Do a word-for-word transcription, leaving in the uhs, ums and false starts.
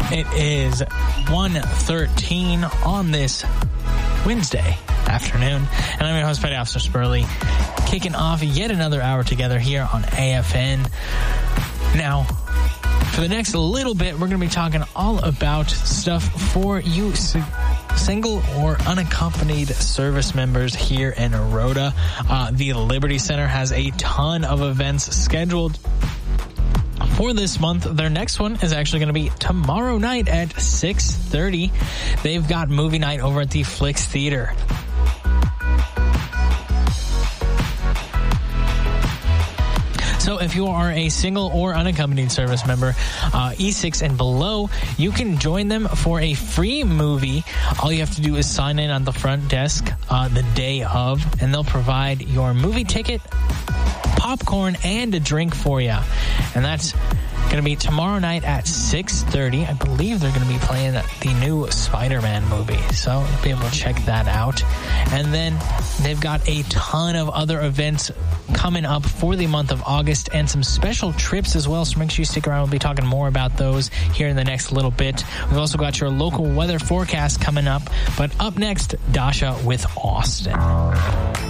It is one thirteen on this Wednesday afternoon, and I'm your host, Petty Officer Spurley, kicking off yet another hour together here on A F N. Now, for the next little bit, we're going to be talking all about stuff for you single or unaccompanied service members here in Rhoda. Uh, the Liberty Center has a ton of events scheduled for this month. Their next one is actually going to be tomorrow night at six thirty. They've got movie night over at the Flicks Theater. So if you are a single or unaccompanied service member, uh, E six and below, you can join them for a free movie. All you have to do is sign in on the front desk uh, the day of, and they'll provide your movie ticket, popcorn, and a drink for you. And that's going to be tomorrow night at six thirty. I believe they're going to be playing the new Spider-Man movie, so you'll be able to check that out. And then they've got a ton of other events coming up for the month of August and some special trips as well, so make sure you stick around. We'll be talking more about those here in the next little bit. We've also got your local weather forecast coming up, but up next, Dasha with Austin.